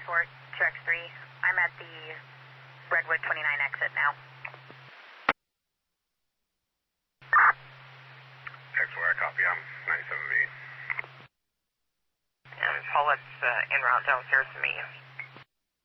Sport, 2X3. I'm at the Redwood 29 exit now. X-Wire, copy. I'm 97B. And Paulette's en route downstairs to meet you.